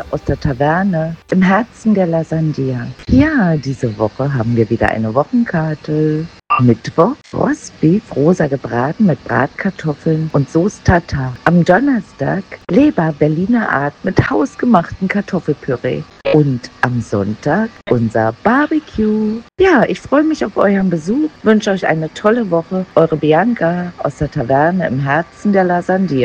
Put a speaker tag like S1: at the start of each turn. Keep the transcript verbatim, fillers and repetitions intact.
S1: Bianca aus der Taverne im Herzen der Lasandia. Ja, diese Woche haben wir wieder eine Wochenkarte. Mittwoch Rostbeef rosa gebraten mit Bratkartoffeln und Sauce Tartar. Am Donnerstag Leber Berliner Art mit hausgemachtem Kartoffelpüree. Und am Sonntag unser Barbecue. Ja, ich freue mich auf euren Besuch, wünsche euch eine tolle Woche. Eure Bianca aus der Taverne im Herzen der Lasandia.